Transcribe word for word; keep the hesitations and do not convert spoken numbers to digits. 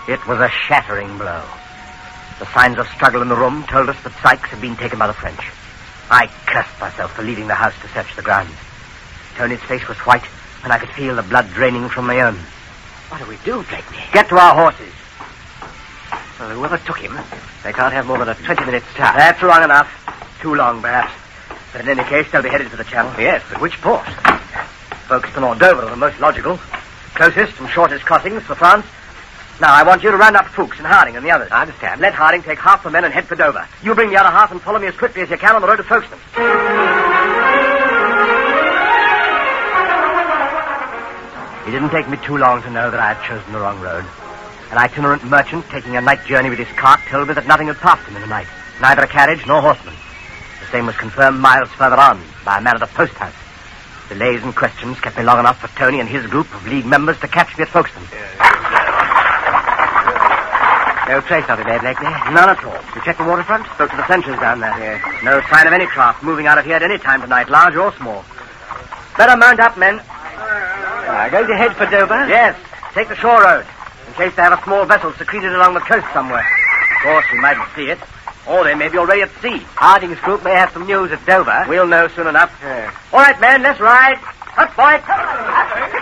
It was a shattering blow. The signs of struggle in the room told us that Sykes had been taken by the French. I cursed myself for leaving the house to search the grounds. Tony's face was white, and I could feel the blood draining from my own. What do we do, Blakeney? Get to our horses. Well, whoever took him, they can't have more than a twenty-minute start. That's long enough. Too long, perhaps. But in any case, they'll be headed for the Channel. Yes, but which port? Folkestone or Dover are the most logical. Closest and shortest crossings for France. Now, I want you to round up Fuchs and Harding and the others. I understand. Let Harding take half the men and head for Dover. You bring the other half and follow me as quickly as you can on the road to Folkestone. It didn't take me too long to know that I had chosen the wrong road. An itinerant merchant taking a night journey with his cart told me that nothing had passed him in the night. Neither a carriage nor horseman. The same was confirmed miles further on by a man at the post house. Delays and questions kept me long enough for Tony and his group of League members to catch me at Folkestone. No trace of him, eh, Blakeney? None at all. You checked the waterfront? Spoke to the sentries down there. Yes. No sign of any craft moving out of here at any time tonight, large or small. Better mount up, men. Uh, going to head for Dover? Yes. Take the shore road, in case they have a small vessel secreted along the coast somewhere. Of course, we mightn't see it. Or they may be already at sea. Harding's group may have some news at Dover. We'll know soon enough. Yeah. All right, men, let's ride. Up, boys.